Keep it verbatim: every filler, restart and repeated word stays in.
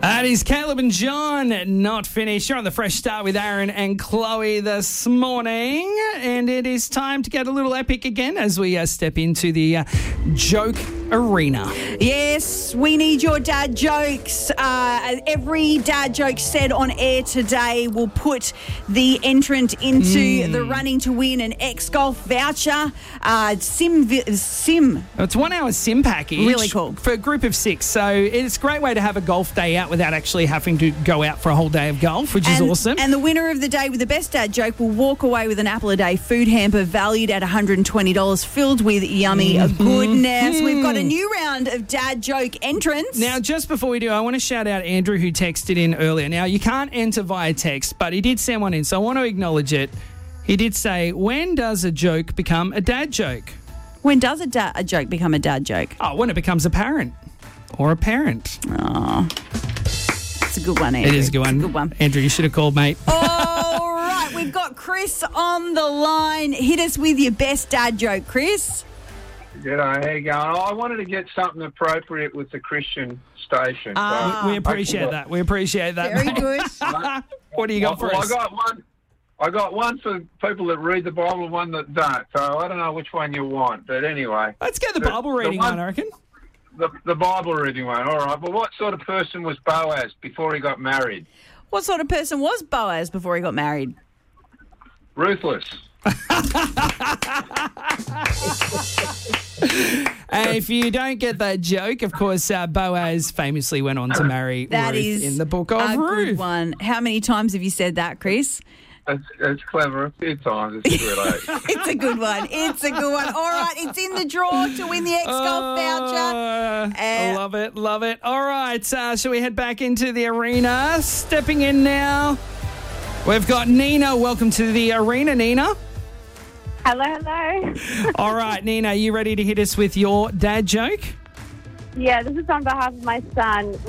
That is Caleb and John, Not Finished. You're on the Fresh Start with Aaron and Chloe this morning. And it is time to get a little epic again as we uh, step into the uh, joke arena. Yes, we need your dad jokes. Uh, every dad joke said on air today will put the entrant into mm. the running to win an X-Golf voucher. Uh, sim, sim. It's one hour sim package. Really cool. For a group of six. So it's a great way to have a golf day out without actually having to go out for a whole day of golf, which and, is awesome. And the winner of the day with the best dad joke will walk away with an apple a day food hamper valued at one hundred twenty dollars, filled with yummy mm-hmm. goodness. Mm. We've got a new round of dad joke entrants. Now, just before we do, I want to shout out Andrew, who texted in earlier. Now, you can't enter via text, but he did send one in, so I want to acknowledge it. He did say, when does a joke become a dad joke? When does a, da- a joke become a dad joke? Oh, when it becomes apparent or a parent. Oh, it's a good one, Andrew. It is a good one. It's a good one. Andrew, you should have called, mate. All right, we've got Chris on the line. Hit us with your best dad joke, Chris. G'day, how you going? Oh, I wanted to get something appropriate with the Christian station. Ah, so we appreciate that. We appreciate that. Very mate. good. What do you got well, for well, us? I got one. I got one for people that read the Bible and one that don't. So I don't know which one you want. But anyway. Let's get the, the Bible reading the one, one, I reckon. The, the Bible reading one. All right. But what sort of person was Boaz before he got married? What sort of person was Boaz before he got married? Ruthless. And if you don't get that joke, of course, uh, Boaz famously went on to marry that Ruth is in the book of a Ruth. Good one. How many times have you said that, Chris? It's, it's clever a few times. It's good. It's a good one. It's a good one. All right, it's in the draw to win the X-Golf Uh, voucher. I love it, love it. All right, uh, shall we head back into the arena? Stepping in now, we've got Nina. Welcome to the arena, Nina. Hello, hello. All right, Nina, are you ready to hit us with your dad joke? Yeah, this is on behalf of my son.